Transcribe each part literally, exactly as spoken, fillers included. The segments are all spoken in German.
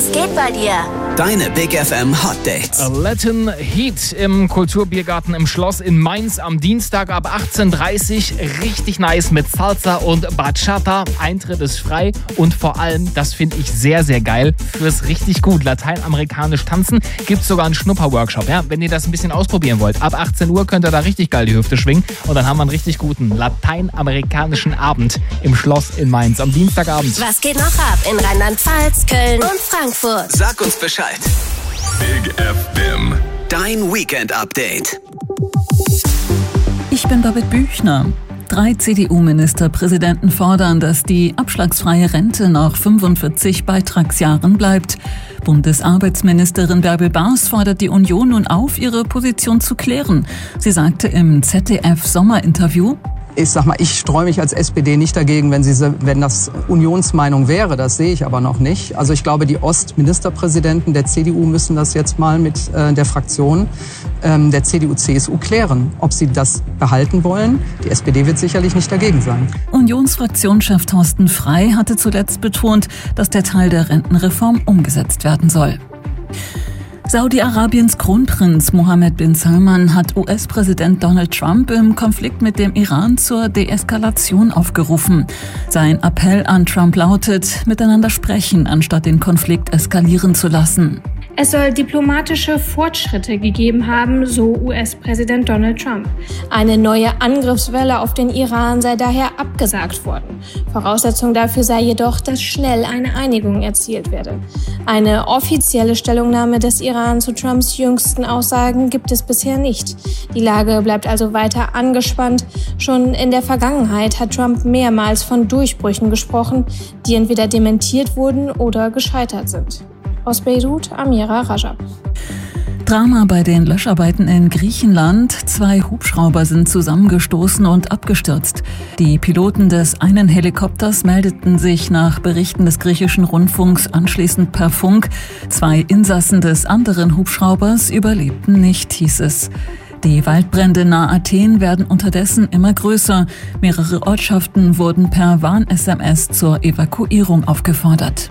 Was geht bei dir? Deine Big F M Hot Dates. Latin Heat im Kulturbiergarten im Schloss in Mainz am Dienstag ab achtzehn Uhr dreißig. Richtig nice mit Salsa und Bachata. Eintritt ist frei und vor allem, das finde ich sehr, sehr geil, fürs richtig gut lateinamerikanisch tanzen gibt es sogar einen Schnupperworkshop. Ja? Wenn ihr das ein bisschen ausprobieren wollt, ab achtzehn Uhr könnt ihr da richtig geil die Hüfte schwingen und dann haben wir einen richtig guten lateinamerikanischen Abend im Schloss in Mainz am Dienstagabend. Was geht noch ab in Rheinland-Pfalz, Köln und Frankfurt? Sag uns Bescheid. Big F M. Dein Weekend-Update. Ich bin Babette Büchner. Drei C D U-Ministerpräsidenten fordern, dass die abschlagsfreie Rente nach fünfundvierzig Beitragsjahren bleibt. Bundesarbeitsministerin Bärbel Baas fordert die Union nun auf, ihre Position zu klären. Sie sagte im Z D F-Sommerinterview: Ich sag mal, ich streue mich als S P D nicht dagegen, wenn, sie, wenn das Unionsmeinung wäre. Das sehe ich aber noch nicht. Also ich glaube, die Ostministerpräsidenten der C D U müssen das jetzt mal mit äh, der Fraktion ähm, der C D U C S U klären, ob sie das behalten wollen. Die S P D wird sicherlich nicht dagegen sein. Unionsfraktionschef Thorsten Frey hatte zuletzt betont, dass der Teil der Rentenreform umgesetzt werden soll. Saudi-Arabiens Kronprinz Mohammed bin Salman hat U S-Präsident Donald Trump im Konflikt mit dem Iran zur Deeskalation aufgerufen. Sein Appell an Trump lautet, miteinander sprechen, anstatt den Konflikt eskalieren zu lassen. Es soll diplomatische Fortschritte gegeben haben, so U S-Präsident Donald Trump. Eine neue Angriffswelle auf den Iran sei daher abgesagt worden. Voraussetzung dafür sei jedoch, dass schnell eine Einigung erzielt werde. Eine offizielle Stellungnahme des Iran zu Trumps jüngsten Aussagen gibt es bisher nicht. Die Lage bleibt also weiter angespannt. Schon in der Vergangenheit hat Trump mehrmals von Durchbrüchen gesprochen, die entweder dementiert wurden oder gescheitert sind. Aus Beirut, Amira Rajab. Drama bei den Löscharbeiten in Griechenland. Zwei Hubschrauber sind zusammengestoßen und abgestürzt. Die Piloten des einen Helikopters meldeten sich nach Berichten des griechischen Rundfunks anschließend per Funk. Zwei Insassen des anderen Hubschraubers überlebten nicht, hieß es. Die Waldbrände nahe Athen werden unterdessen immer größer. Mehrere Ortschaften wurden per Warn-S M S zur Evakuierung aufgefordert.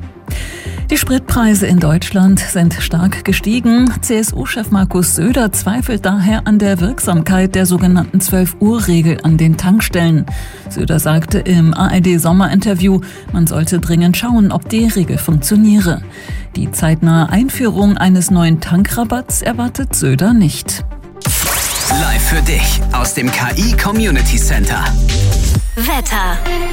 Die Spritpreise in Deutschland sind stark gestiegen. C S U-Chef Markus Söder zweifelt daher an der Wirksamkeit der sogenannten zwölf-Uhr-Regel an den Tankstellen. Söder sagte im A R D-Sommerinterview, man sollte dringend schauen, ob die Regel funktioniere. Die zeitnahe Einführung eines neuen Tankrabatts erwartet Söder nicht. Live für dich aus dem K I Community Center. Wetter.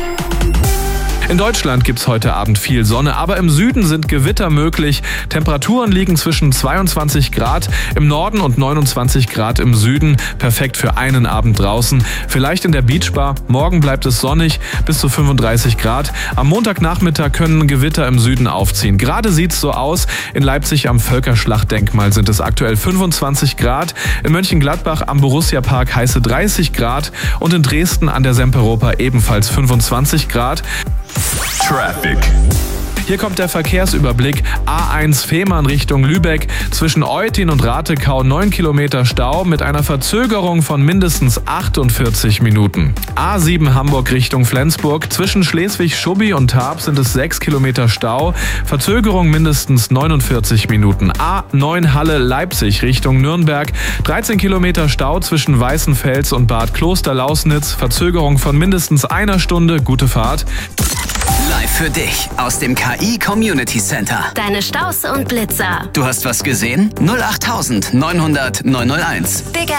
In Deutschland gibt's heute Abend viel Sonne, aber im Süden sind Gewitter möglich. Temperaturen liegen zwischen zweiundzwanzig Grad im Norden und neunundzwanzig Grad im Süden. Perfekt für einen Abend draußen. Vielleicht in der Beachbar. Morgen bleibt es sonnig, bis zu fünfunddreißig Grad. Am Montagnachmittag können Gewitter im Süden aufziehen. Gerade sieht's so aus. In Leipzig am Völkerschlachtdenkmal sind es aktuell fünfundzwanzig Grad. In Mönchengladbach am Borussia-Park heiße dreißig Grad. Und in Dresden an der Semperoper ebenfalls fünfundzwanzig Grad. Traffic. Hier kommt der Verkehrsüberblick. A eins Fehmarn Richtung Lübeck. Zwischen Eutin und Ratekau neun Kilometer Stau mit einer Verzögerung von mindestens achtundvierzig Minuten. A sieben Hamburg Richtung Flensburg. Zwischen Schleswig-Schubbi und Tarp sind es sechs Kilometer Stau. Verzögerung mindestens neunundvierzig Minuten. A neun Halle Leipzig Richtung Nürnberg. dreizehn Kilometer Stau zwischen Weißenfels und Bad Klosterlausnitz. Verzögerung von mindestens einer Stunde. Gute Fahrt. Live für dich aus dem K I Community Center. Deine Staus und Blitzer. Du hast was gesehen? null acht neunhundert neunhunderteins. Big